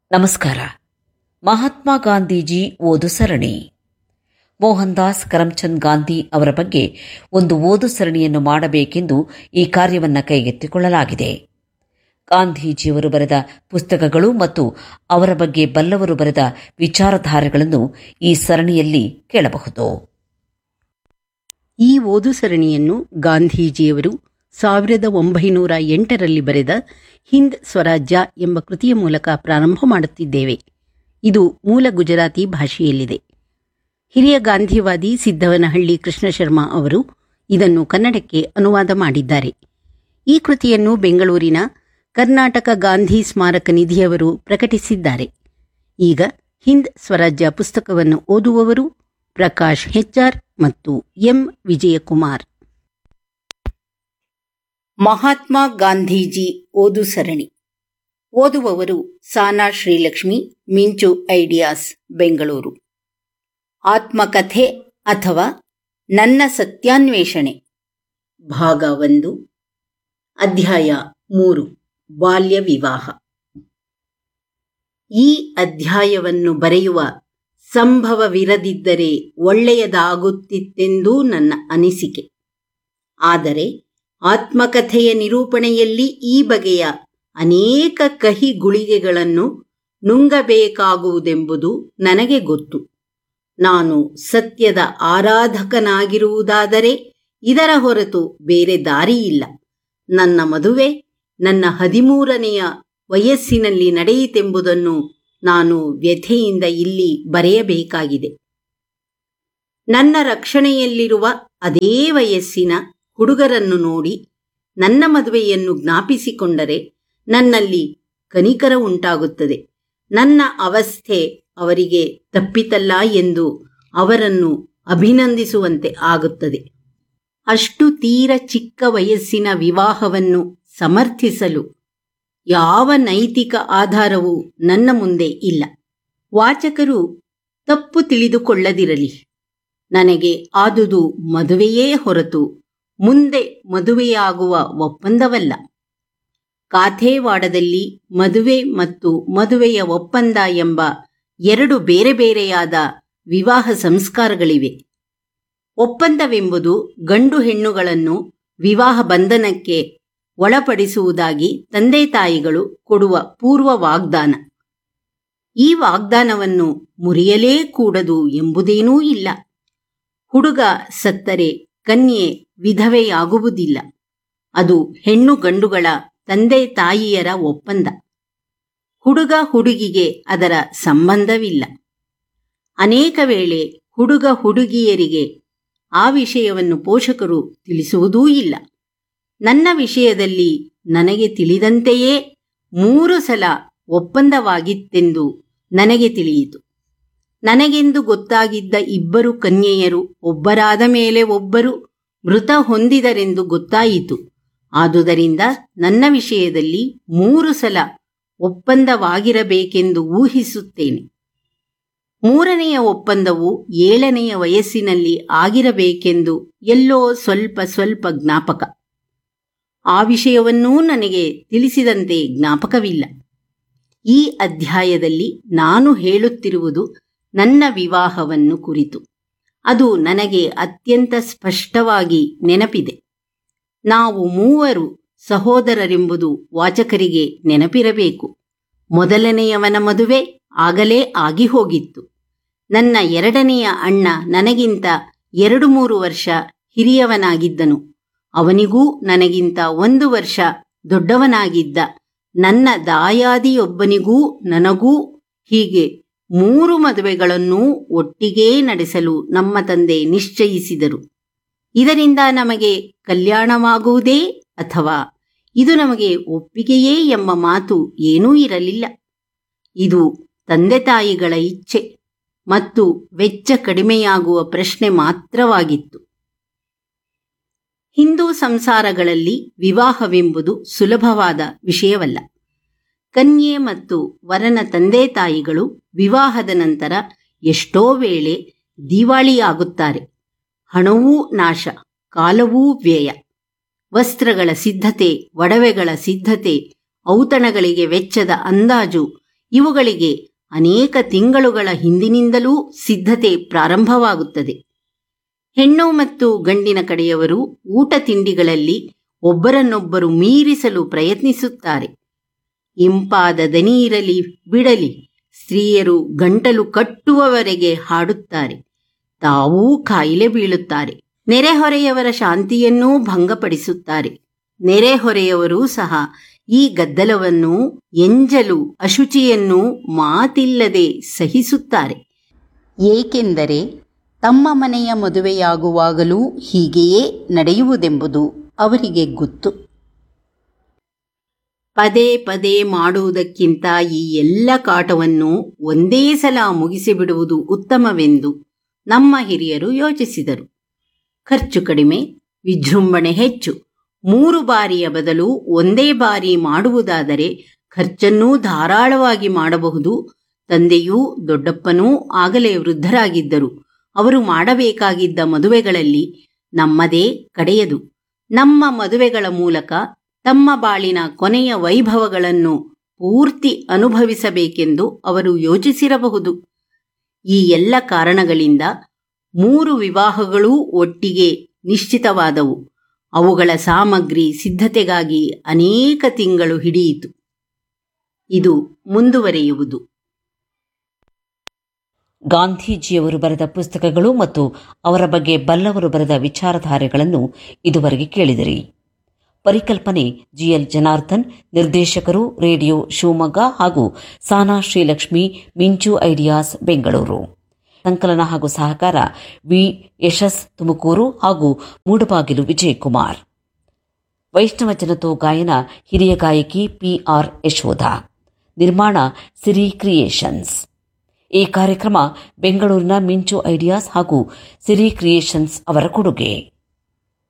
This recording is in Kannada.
ನಮಸ್ಕಾರ. ಮಹಾತ್ಮ ಗಾಂಧೀಜಿ ಓದು ಸರಣಿ. ಮೋಹನ್ ದಾಸ್ ಕರಮ್ಚಂದ್ ಗಾಂಧಿ ಅವರ ಬಗ್ಗೆ ಒಂದು ಓದು ಸರಣಿಯನ್ನು ಮಾಡಬೇಕೆಂದು ಈ ಕಾರ್ಯವನ್ನು ಕೈಗೆತ್ತಿಕೊಳ್ಳಲಾಗಿದೆ. ಗಾಂಧೀಜಿಯವರು ಬರೆದ ಪುಸ್ತಕಗಳು ಮತ್ತು ಅವರ ಬಗ್ಗೆ ಬಲ್ಲವರು ಬರೆದ ವಿಚಾರಧಾರೆಗಳನ್ನು ಈ ಸರಣಿಯಲ್ಲಿ ಕೇಳಬಹುದು. ಈ ಓದು ಸರಣಿಯನ್ನು ಗಾಂಧೀಜಿಯವರು 1908ರಲ್ಲಿ ಬರೆದ ಹಿಂದ್ ಸ್ವರಾಜ್ಯ ಎಂಬ ಕೃತಿಯ ಮೂಲಕ ಪ್ರಾರಂಭ ಮಾಡುತ್ತಿದ್ದೇವೆ. ಇದು ಮೂಲ ಗುಜರಾತಿ ಭಾಷೆಯಲ್ಲಿದೆ. ಹಿರಿಯ ಗಾಂಧಿವಾದಿ ಸಿದ್ದವನಹಳ್ಳಿ ಕೃಷ್ಣ ಶರ್ಮಾ ಅವರು ಇದನ್ನು ಕನ್ನಡಕ್ಕೆ ಅನುವಾದ ಮಾಡಿದ್ದಾರೆ. ಈ ಕೃತಿಯನ್ನು ಬೆಂಗಳೂರಿನ ಕರ್ನಾಟಕ ಗಾಂಧಿ ಸ್ಮಾರಕ ನಿಧಿಯವರು ಪ್ರಕಟಿಸಿದ್ದಾರೆ. ಈಗ ಹಿಂದ್ ಸ್ವರಾಜ್ಯ ಪುಸ್ತಕವನ್ನು ಓದುವವರು ಪ್ರಕಾಶ್ ಹೆಚ್ಆರ್ ಮತ್ತು ಎಂ ವಿಜಯಕುಮಾರ್. ಮಹಾತ್ಮ ಗಾಂಧೀಜಿ ಓದು ಸರಣಿ. ಓದುವವರು ಸಾನಾ ಶ್ರೀಲಕ್ಷ್ಮಿ, ಮಿಂಚು ಐಡಿಯಾಸ್, ಬೆಂಗಳೂರು. ಆತ್ಮಕಥೆ ಅಥವಾ ನನ್ನ ಸತ್ಯಾನ್ವೇಷಣೆ, ಭಾಗ 1, ಅಧ್ಯಾಯ 3, ಬಾಲ್ಯ ವಿವಾಹ. ಈ ಅಧ್ಯಾಯವನ್ನು ಬರೆಯುವ ಸಂಭವವಿರದಿದ್ದರೆ ಒಳ್ಳೆಯದಾಗುತ್ತಿತ್ತೆಂದೂ ನನ್ನ ಅನಿಸಿಕೆ. ಆದರೆ ಆತ್ಮಕಥೆಯ ನಿರೂಪಣೆಯಲ್ಲಿ ಈ ಬಗೆಯ ಅನೇಕ ಕಹಿ ಗುಳಿಗೆಗಳನ್ನು ನುಂಗಬೇಕಾಗುವುದೆಂಬುದು ನನಗೆ ಗೊತ್ತು. ನಾನು ಸತ್ಯದ ಆರಾಧಕನಾಗಿರುವುದಾದರೆ ಇದರ ಹೊರತು ಬೇರೆ ದಾರಿಯಿಲ್ಲ. ನನ್ನ ಮದುವೆ ನನ್ನ 13ನೆಯ ವಯಸ್ಸಿನಲ್ಲಿ ನಡೆಯಿತೆಂಬುದನ್ನು ನಾನು ವ್ಯಥೆಯಿಂದ ಇಲ್ಲಿ ಬರೆಯಬೇಕಾಗಿದೆ. ನನ್ನ ರಕ್ಷಣೆಯಲ್ಲಿರುವ ಅದೇ ವಯಸ್ಸಿನ ಹುಡುಗರನ್ನು ನೋಡಿ ನನ್ನ ಮದುವೆಯನ್ನು ಜ್ಞಾಪಿಸಿಕೊಂಡರೆ ನನ್ನಲ್ಲಿ ಕನಿಕರ ಉಂಟಾಗುತ್ತದೆ. ನನ್ನ ಅವಸ್ಥೆ ಅವರಿಗೆ ತಪ್ಪಿತಲ್ಲ ಎಂದು ಅವರನ್ನು ಅಭಿನಂದಿಸುವಂತೆ ಆಗುತ್ತದೆ. ಅಷ್ಟು ತೀರ ಚಿಕ್ಕ ವಯಸ್ಸಿನ ವಿವಾಹವನ್ನು ಸಮರ್ಥಿಸಲು ಯಾವ ನೈತಿಕ ಆಧಾರವೂ ನನ್ನ ಮುಂದೆ ಇಲ್ಲ. ವಾಚಕರು ತಪ್ಪು ತಿಳಿದುಕೊಳ್ಳದಿರಲಿ. ನನಗೆ ಆದುದು ಮದುವೆಯೇ ಹೊರತು ಮುಂದೆ ಮದುವೆಯಾಗುವ ಒಪ್ಪಂದವಲ್ಲ. ಕಾಥೇವಾಡದಲ್ಲಿ ಮದುವೆ ಮತ್ತು ಮದುವೆಯ ಒಪ್ಪಂದ ಎಂಬ 2 ಬೇರೆ ಬೇರೆಯಾದ ವಿವಾಹ ಸಂಸ್ಕಾರಗಳಿವೆ. ಒಪ್ಪಂದವೆಂಬುದು ಗಂಡು ಹೆಣ್ಣುಗಳನ್ನು ವಿವಾಹ ಬಂಧನಕ್ಕೆ ಒಳಪಡಿಸುವುದಾಗಿ ತಂದೆ ತಾಯಿಗಳು ಕೊಡುವ ಪೂರ್ವ ವಾಗ್ದಾನ. ಈ ವಾಗ್ದಾನವನ್ನು ಮುರಿಯಲೇ ಕೂಡದು ಎಂಬುದೇನೂ ಇಲ್ಲ. ಹುಡುಗ ಸತ್ತರೆ ಕನ್ಯೆ ವಿಧವೆಯಾಗುವುದಿಲ್ಲ. ಅದು ಹೆಣ್ಣು ಗಂಡುಗಳ ತಂದೆ ತಾಯಿಯರ ಒಪ್ಪಂದ. ಹುಡುಗ ಹುಡುಗಿಗೆ ಅದರ ಸಂಬಂಧವಿಲ್ಲ. ಅನೇಕ ವೇಳೆ ಹುಡುಗ ಹುಡುಗಿಯರಿಗೆ ಆ ವಿಷಯವನ್ನು ಪೋಷಕರು ತಿಳಿಸುವುದೂ ಇಲ್ಲ. ನನ್ನ ವಿಷಯದಲ್ಲಿ ನನಗೆ ತಿಳಿದಂತೆಯೇ 3 ಸಲ ಒಪ್ಪಂದವಾಗಿತ್ತೆಂದು ನನಗೆ ತಿಳಿಯಿತು. ನನಗೆಂದು ಗೊತ್ತಾಗಿದ್ದ 2 ಕನ್ಯೆಯರು ಒಬ್ಬರಾದ ಮೇಲೆ ಒಬ್ಬರು ಮೃತ ಹೊಂದಿದರೆಂದು ಗೊತ್ತಾಯಿತು. ಆದುದರಿಂದ ನನ್ನ ವಿಷಯದಲ್ಲಿ 3 ಸಲ ಒಪ್ಪಂದವಾಗಿರಬೇಕೆಂದು ಊಹಿಸುತ್ತೇನೆ. 3ನೆಯ ಒಪ್ಪಂದವು 7ನೆಯ ವಯಸ್ಸಿನಲ್ಲಿ ಆಗಿರಬೇಕೆಂದು ಎಲ್ಲೋ ಸ್ವಲ್ಪ ಜ್ಞಾಪಕ. ಆ ವಿಷಯವನ್ನೂ ನನಗೆ ತಿಳಿಸಿದಂತೆ ಜ್ಞಾಪಕವಿಲ್ಲ. ಈ ಅಧ್ಯಾಯದಲ್ಲಿ ನಾನು ಹೇಳುತ್ತಿರುವುದು ನನ್ನ ವಿವಾಹವನ್ನು ಕುರಿತು. ಅದು ನನಗೆ ಅತ್ಯಂತ ಸ್ಪಷ್ಟವಾಗಿ ನೆನಪಿದೆ. ನಾವು 3 ಸಹೋದರರೆಂಬುದು ವಾಚಕರಿಗೆ ನೆನಪಿರಬೇಕು. ಮೊದಲನೆಯವನ ಮದುವೆ ಆಗಲೇ ಆಗಿ ಹೋಗಿತ್ತು. ನನ್ನ 2ನೆಯ ಅಣ್ಣ ನನಗಿಂತ 2-3 ವರ್ಷ ಹಿರಿಯವನಾಗಿದ್ದನು. ಅವನಿಗೂ ನನಗಿಂತ 1 ವರ್ಷ ದೊಡ್ಡವನಾಗಿದ್ದ ನನ್ನ ದಾಯಾದಿಯೊಬ್ಬನಿಗೂ ನನಗೂ ಹೀಗೆ 3 ಮದುವೆಗಳನ್ನೂ ಒಟ್ಟಿಗೇ ನಡೆಸಲು ನಮ್ಮ ತಂದೆ ನಿಶ್ಚಯಿಸಿದರು. ಇದರಿಂದ ನಮಗೆ ಕಲ್ಯಾಣವಾಗುವುದೇ ಅಥವಾ ಇದು ನಮಗೆ ಒಪ್ಪಿಗೆಯೇ ಎಂಬ ಮಾತು ಏನೂ ಇರಲಿಲ್ಲ. ಇದು ತಂದೆ ತಾಯಿಗಳ ಇಚ್ಛೆ ಮತ್ತು ವೆಚ್ಚ ಕಡಿಮೆಯಾಗುವ ಪ್ರಶ್ನೆ ಮಾತ್ರವಾಗಿತ್ತು. ಹಿಂದೂ ಸಂಸಾರಗಳಲ್ಲಿ ವಿವಾಹವೆಂಬುದು ಸುಲಭವಾದ ವಿಷಯವಲ್ಲ. ಕನ್ಯೆ ಮತ್ತು ವರನ ತಂದೆ ತಾಯಿಗಳು ವಿವಾಹದ ನಂತರ ಎಷ್ಟೋ ವೇಳೆ ದಿವಾಳಿಯಾಗುತ್ತಾರೆ. ಹಣವೂ ನಾಶ, ಕಾಲವೂ ವ್ಯಯ. ವಸ್ತ್ರಗಳ ಸಿದ್ಧತೆ, ಒಡವೆಗಳ ಸಿದ್ಧತೆ, ಔತಣಗಳಿಗೆ ವೆಚ್ಚದ ಅಂದಾಜು ಇವುಗಳಿಗೆ ಅನೇಕ ತಿಂಗಳುಗಳ ಹಿಂದಿನಿಂದಲೂ ಸಿದ್ಧತೆ ಪ್ರಾರಂಭವಾಗುತ್ತದೆ. ಹೆಣ್ಣು ಮತ್ತು ಗಂಡಿನ ಕಡೆಯವರು ಊಟ ತಿಂಡಿಗಳಲ್ಲಿ ಒಬ್ಬರನ್ನೊಬ್ಬರು ಮೀರಿಸಲು ಪ್ರಯತ್ನಿಸುತ್ತಾರೆ. ಇಂಪಾದ ದನಿಯಿರಲಿ ಬಿಡಲಿ, ಸ್ತ್ರೀಯರು ಗಂಟಲು ಕಟ್ಟುವವರೆಗೆ ಹಾಡುತ್ತಾರೆ. ತಾವೂ ಕಾಯಿಲೆ ಬೀಳುತ್ತಾರೆ. ನೆರೆಹೊರೆಯವರ ಶಾಂತಿಯನ್ನೂ ಭಂಗಪಡಿಸುತ್ತಾರೆ. ನೆರೆಹೊರೆಯವರೂ ಸಹ ಈ ಗದ್ದಲವನ್ನು, ಎಂಜಲು, ಅಶುಚಿಯನ್ನು ಮಾತಿಲ್ಲದೆ ಸಹಿಸುತ್ತಾರೆ. ಏಕೆಂದರೆ ತಮ್ಮ ಮನೆಯ ಮದುವೆಯಾಗುವಾಗಲೂ ಹೀಗೆಯೇ ನಡೆಯುವುದೆಂಬುದು ಅವರಿಗೆ ಗೊತ್ತು. ಪದೇ ಪದೇ ಮಾಡುವುದಕ್ಕಿಂತ ಈ ಎಲ್ಲ ಕಾಟವನ್ನು ಒಂದೇ ಸಲ ಮುಗಿಸಿಬಿಡುವುದು ಉತ್ತಮವೆಂದು ನಮ್ಮ ಹಿರಿಯರು ಯೋಚಿಸಿದರು. ಖರ್ಚು ಕಡಿಮೆ, ವಿಜೃಂಭಣೆ ಹೆಚ್ಚು. 3 ಬಾರಿಯ ಬದಲು ಒಂದೇ ಬಾರಿ ಮಾಡುವುದಾದರೆ ಖರ್ಚನ್ನೂ ಧಾರಾಳವಾಗಿ ಮಾಡಬಹುದು. ತಂದೆಯೂ ದೊಡ್ಡಪ್ಪನೂ ಆಗಲೇ ವೃದ್ಧರಾಗಿದ್ದರು. ಅವರು ಮಾಡಬೇಕಾಗಿದ್ದ ಮದುವೆಗಳಲ್ಲಿ ನಮ್ಮದೇ ಕಡೆಯದು. ನಮ್ಮ ಮದುವೆಗಳ ಮೂಲಕ ತಮ್ಮ ಬಾಳಿನ ಕೊನೆಯ ವೈಭವಗಳನ್ನು ಪೂರ್ತಿ ಅನುಭವಿಸಬೇಕೆಂದು ಅವರು ಯೋಚಿಸಿರಬಹುದು. ಈ ಎಲ್ಲ ಕಾರಣಗಳಿಂದ 3 ವಿವಾಹಗಳೂ ಒಟ್ಟಿಗೆ ನಿಶ್ಚಿತವಾದವು. ಅವುಗಳ ಸಾಮಗ್ರಿ ಸಿದ್ಧತೆಗಾಗಿ ಅನೇಕ ತಿಂಗಳು ಹಿಡಿಯಿತು. ಇದು ಮುಂದುವರಿಯುವುದು. ಗಾಂಧೀಜಿಯವರು ಬರೆದ ಪುಸ್ತಕಗಳು ಮತ್ತು ಅವರ ಬಗ್ಗೆ ಬಲ್ಲವರು ಬರೆದ ವಿಚಾರಧಾರೆಗಳನ್ನು ಇದುವರೆಗೆ ಕೇಳಿದಿರಿ. ಪರಿಕಲ್ಪನೆ GL ಜನಾರ್ದನ್, ನಿರ್ದೇಶಕರು ರೇಡಿಯೋ ಶಿವಮೊಗ್ಗ ಹಾಗೂ ಸಾನಾ ಶ್ರೀಲಕ್ಷ್ಮಿ, ಮಿಂಚು ಐಡಿಯಾಸ್ ಬೆಂಗಳೂರು. ಸಂಕಲನ ಹಾಗೂ ಸಹಕಾರ ವಿ ಯಶಸ್ ತುಮಕೂರು ಹಾಗೂ ಮೂಡಬಾಗಿಲು ವಿಜಯಕುಮಾರ್. ವೈಷ್ಣವ ಜನತೋ ಗಾಯನ ಹಿರಿಯ ಗಾಯಕಿ PR ಯಶೋಧ. ನಿರ್ಮಾಣ ಸಿರಿ ಕ್ರಿಯೇಷನ್ಸ್. ಈ ಕಾರ್ಯಕ್ರಮ ಬೆಂಗಳೂರಿನ ಮಿಂಚು ಐಡಿಯಾಸ್ ಹಾಗೂ ಸಿರಿ ಕ್ರಿಯೇಷನ್ಸ್ ಅವರ ಕೊಡುಗೆ.